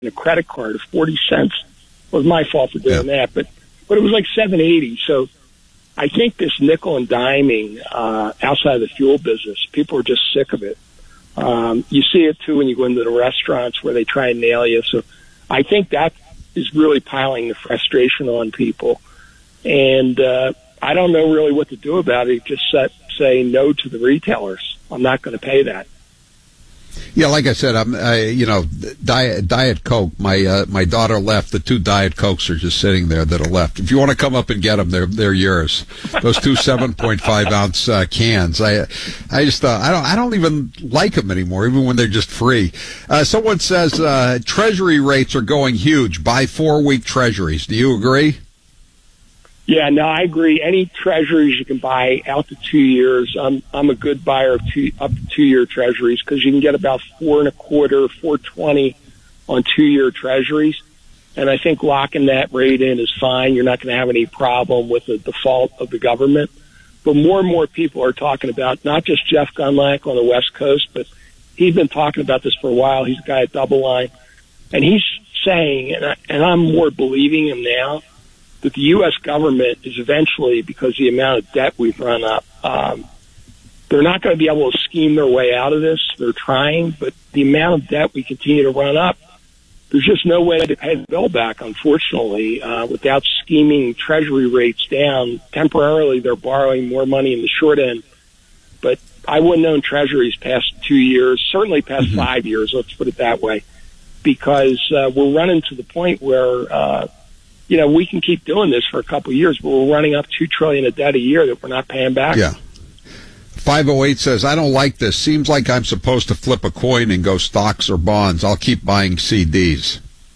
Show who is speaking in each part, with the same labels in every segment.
Speaker 1: a credit card of 40 cents. It was my fault for doing that, but it was like $7.80. So I think this nickel and diming outside of the fuel business, people are just sick of it. You see it too when you go into the restaurants where they try and nail you. So I think that is really piling the frustration on people. And I don't know really what to do about it. Just say no to the retailers. I'm not going to pay that.
Speaker 2: Yeah, like I said, Diet Coke. My daughter left. The 2 Diet Cokes are just sitting there that are left. If you want to come up and get them, they're yours. Those 2 7.5 ounce cans. I just I don't even like them anymore, even when they're just free. Someone says Treasury rates are going huge. Buy 4-week Treasuries. Do you agree?
Speaker 1: Yeah, no, I agree. Any treasuries you can buy out to 2 years. I'm a good buyer of up to 2-year treasuries because you can get about 4.25, 4.20 on 2-year treasuries. And I think locking that rate in is fine. You're not going to have any problem with the default of the government. But more and more people are talking about not just Jeff Gundlach on the West Coast, but he's been talking about this for a while. He's a guy at Double Line. And he's saying, and I'm more believing him now, that the U.S. government is eventually, because the amount of debt we've run up, they're not going to be able to scheme their way out of this. They're trying, but the amount of debt we continue to run up, there's just no way to pay the bill back, unfortunately, without scheming Treasury rates down. Temporarily, they're borrowing more money in the short end, but I wouldn't own Treasuries past 2 years, certainly past 5 years, let's put it that way, because we're running to the point where we can keep doing this for a couple of years, but we're running up $2 trillion of debt a year that we're not paying back.
Speaker 2: Yeah. 508 says, I don't like this. Seems like I'm supposed to flip a coin and go stocks or bonds. I'll keep buying CDs.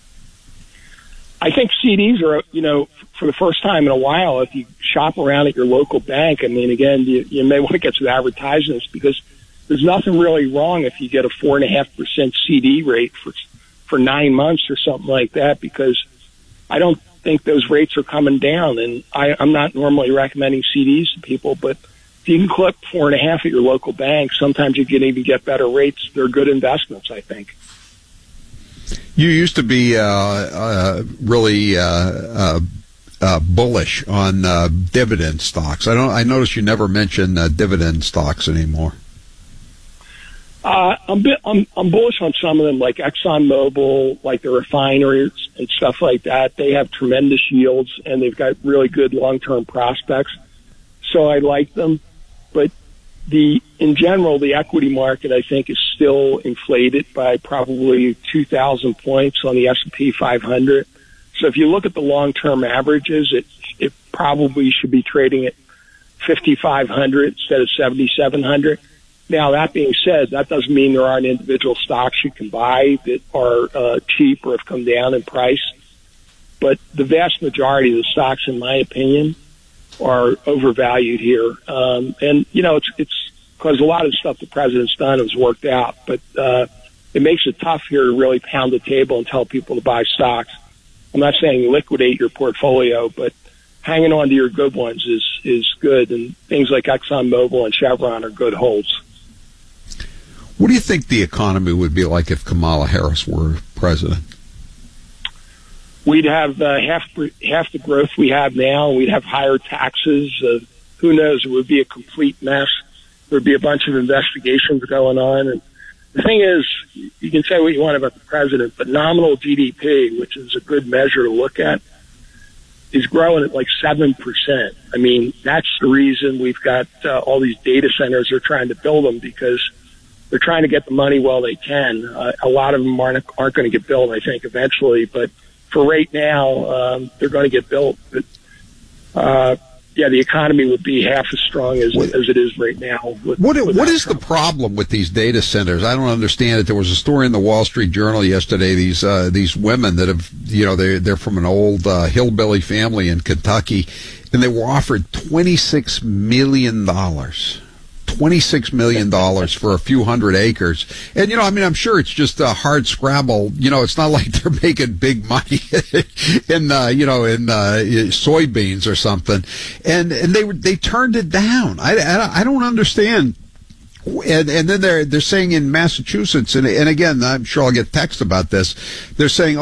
Speaker 1: I think CDs are, for the first time in a while, if you shop around at your local bank, I mean, again, you may want to get some advertisements because there's nothing really wrong if you get a 4.5% CD rate for 9 months or something like that, because I don't think those rates are coming down. And I'm not normally recommending CDs to people, but if you can clip 4.5 at your local bank, sometimes you can even get better rates. They're good investments, I think.
Speaker 2: You used to be really bullish on dividend stocks. I noticed you never mention dividend stocks anymore.
Speaker 1: I'm bullish on some of them, like ExxonMobil, like the refineries and stuff like that. They have tremendous yields and they've got really good long-term prospects. So I like them. But in general, the equity market, I think, is still inflated by probably 2,000 points on the S&P 500. So if you look at the long-term averages, it probably should be trading at 5,500 instead of 7,700. Now, that being said, that doesn't mean there aren't individual stocks you can buy that are cheap or have come down in price. But the vast majority of the stocks, in my opinion, are overvalued here. And, it's because a lot of the stuff the president's done has worked out. But it makes it tough here to really pound the table and tell people to buy stocks. I'm not saying liquidate your portfolio, but hanging on to your good ones is good. And things like ExxonMobil and Chevron are good holds.
Speaker 2: What do you think the economy would be like if Kamala Harris were president?
Speaker 1: We'd have half the growth we have now. We'd have higher taxes. Who knows? It would be a complete mess. There would be a bunch of investigations going on. And the thing is, you can say what you want about the president, but nominal GDP, which is a good measure to look at, is growing at like 7%. I mean, that's the reason we've got all these data centers. They're trying to build them because they're trying to get the money while they can. A lot of them aren't going to get built, I think, eventually. But for right now, they're going to get built. But, the economy would be half as strong as it is right now.
Speaker 2: What is the problem with these data centers? I don't understand it. There was a story in the Wall Street Journal yesterday. These women that have, they're from an old hillbilly family in Kentucky, and they were offered $26 million. $26 million for a few hundred acres. And, I'm sure it's just a hard scrabble. It's not like they're making big money in soybeans or something. And they turned it down. I don't understand. And then they're saying in Massachusetts, and again, I'm sure I'll get text about this. They're saying,